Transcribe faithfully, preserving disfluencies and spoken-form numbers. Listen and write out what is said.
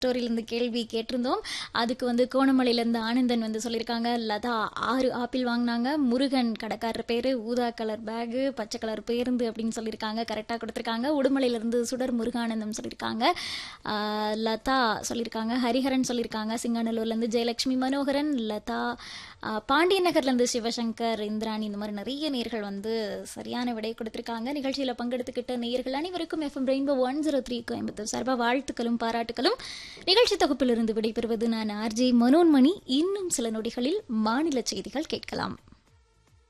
ஸ்டோரியிலேருந்து கேள்வி கேட்டிருந்தோம். அதுக்கு வந்து கோணமலையிலேருந்து ஆனந்தன் வந்து சொல்லியிருக்காங்க. லதா ஆறு ஆப்பிள் வாங்கினாங்க. முருகன் கடைக்காரர் பேர், ஊதா கலர் பேகு, பச்சை கலர் பேருந்து அப்படின்னு சொல்லியிருக்காங்க. கரெக்டாக கொடுத்துருக்காங்க. உடுமலையிலேருந்து சுடர் முருகானந்தம் சொல்லியிருக்காங்க. ஆஹ் லதா சொல்லியிருக்காங்க. ஹரிஹரன் சொல்லியிருக்காங்க. சிங்காநல்லூர்லேருந்து ஜெயலட்சுமி மனோகரன். லதா ஆஹ் பாண்டிய நகர்லேருந்து சிவசங்கர், இந்திராணி, இந்த மாதிரி நிறைய நேர்கள் வந்து சரியான விடை கொடுத்துருக்காங்க. நிகழ்ச்சியில் பங்கெடுத்துக்கிட்ட நேயர்கள் அனைவருக்கும் FM rainbow one zero three Coimbatore சார்பாக வாழ்த்துக்களும் பாராட்டுகளும். நிகழ்ச்சி தொகுப்பிலிருந்து விடைபெறுவது நான் ஆர்ஜே மனோன்மணி. இன்னும் சில நொடிகளில் மாநில செய்திகள் கேட்கலாம்.